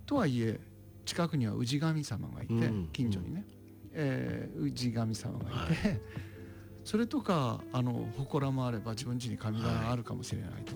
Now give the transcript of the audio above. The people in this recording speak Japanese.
とはいえ近くには氏神様がいて、近所にね、氏神様がいて、それとか祠もあれば自分家に神棚があるかもしれないと、